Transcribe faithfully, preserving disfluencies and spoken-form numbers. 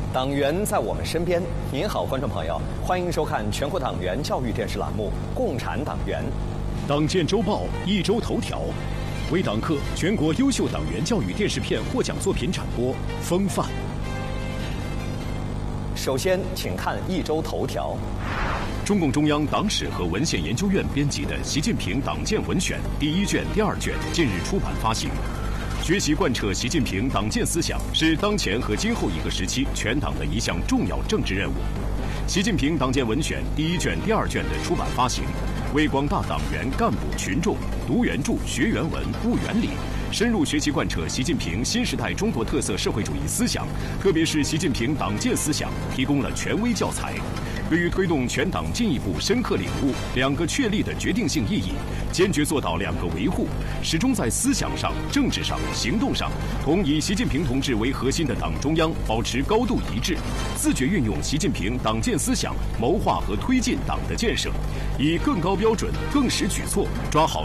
党员在我们身边。您好，观众朋友，欢迎收看全国党员教育电视栏目《共产党员》。 党建周报一周头条，为党课全国优秀党员教育电视片获奖作品展播风范。 首先，请看一周头条。 中共中央党史和文献研究院编辑的《习近平党建文选》第一卷、第二卷近日出版发行。学习贯彻习近平党建思想是当前和今后一个时期全党的一项重要政治任务。习近平党建文选第一卷、第二卷的出版发行，为广大党员干部群众读原著、学原文、悟原理，深入学习贯彻习近平新时代中国特色社会主义思想，特别是习近平党建思想，提供了权威教材。对于推动全党进一步深刻领悟两个确立的决定性意义，坚决做到两个维护，始终在思想上、政治上、行动上同以习近平同志为核心的党中央保持高度一致，自觉运用习近平党建思想谋划和推进党的建设，以更高标准、更实举措抓好